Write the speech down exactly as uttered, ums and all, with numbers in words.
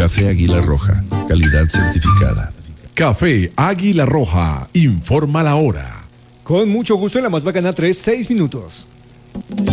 Café Águila Roja, calidad certificada. Café Águila Roja, informa la hora. Con mucho gusto en la más bacana tres, seis minutos.